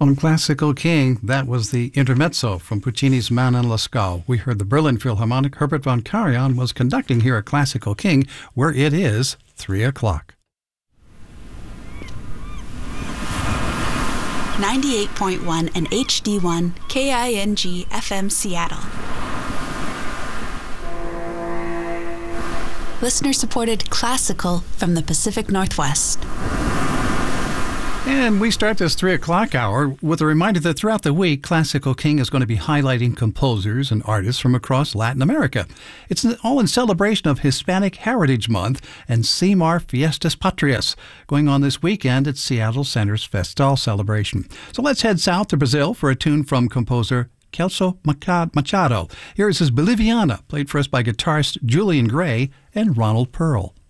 On Classical King, that was the intermezzo from Puccini's Man in Lascaux. We heard the Berlin Philharmonic. Herbert von Karajan was conducting here at Classical King, where it is 3 o'clock. 98.1 and HD1 KING FM Seattle. Listener-supported classical from the Pacific Northwest. And we start this 3 o'clock hour with a reminder that throughout the week, Classical King is going to be highlighting composers and artists from across Latin America. It's all in celebration of Hispanic Heritage Month and CIMAR Fiestas Patrias, going on this weekend at Seattle Center's Festal celebration. So let's head south to Brazil for a tune from composer Celso Machado. Here is his Boliviana, played for us by guitarist Julian Gray and Ronald Pearl.